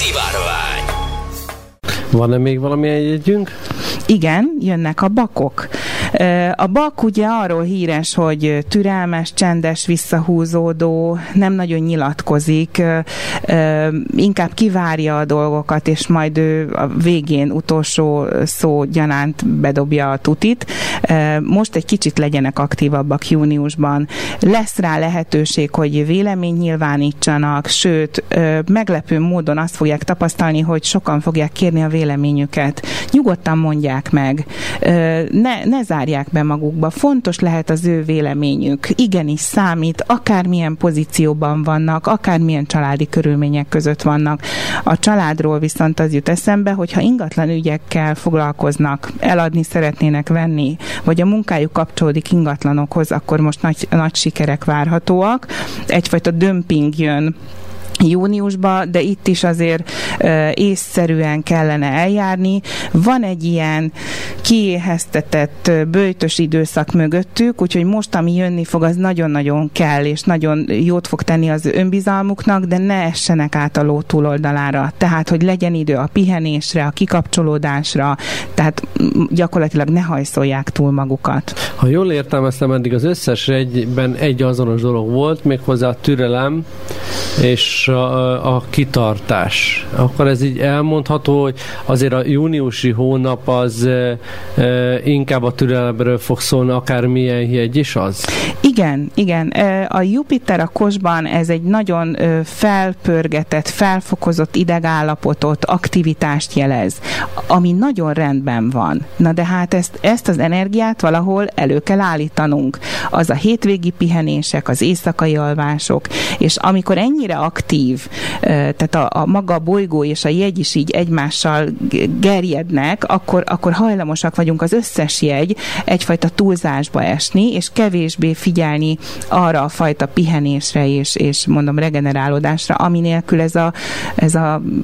Szivárvány. Van-e még valamilyen jegyünk? Igen, jönnek a bakok. A bak ugye arról híres, hogy türelmes, csendes, visszahúzódó, nem nagyon nyilatkozik, inkább kivárja a dolgokat, és majd ő a végén utolsó szó gyanánt bedobja a tutit. Most egy kicsit legyenek aktívabbak júniusban. Lesz rá lehetőség, hogy véleményt nyilvánítsanak, sőt, meglepő módon azt fogják tapasztalni, hogy sokan fogják kérni a véleményüket. Nyugodtan mondják meg. Ne zárják be magukba. Fontos lehet az ő véleményük. Igenis számít, akármilyen pozícióban vannak, akármilyen családi körülmények között vannak. A családról viszont az jut eszembe, hogyha ingatlan ügyekkel foglalkoznak, eladni szeretnének venni, vagy a munkájuk kapcsolódik ingatlanokhoz, akkor most nagy sikerek várhatóak. Egyfajta dömping jön júniusban, de itt is azért észszerűen kellene eljárni. Van egy ilyen kiéheztetett böjtös időszak mögöttük, úgyhogy most, ami jönni fog, az nagyon-nagyon kell, és nagyon jót fog tenni az önbizalmuknak, de ne essenek át a ló túloldalára. Tehát, hogy legyen idő a pihenésre, a kikapcsolódásra, tehát gyakorlatilag ne hajszolják túl magukat. Ha jól értelmeztem, eddig az összes egyben egy azonos dolog volt, méghozzá a türelem és a kitartás. Akkor ez így elmondható, hogy azért a júniusi hónap az inkább a türelemről fog szólni, akármilyen jegy is az? Igen. A Jupiter a Kosban ez egy nagyon felpörgetett, felfokozott idegállapotot, aktivitást jelez, ami nagyon rendben van. Na de hát ezt az energiát valahol elő kell állítanunk. Az a hétvégi pihenések, az éjszakai alvások, és amikor ennyire aktív, tehát a maga bolygó és a jegy is így egymással gerjednek, akkor hajlamosak vagyunk az összes jegy egyfajta túlzásba esni, és kevésbé figyelni arra a fajta pihenésre és mondom regenerálódásra, ami nélkül ez a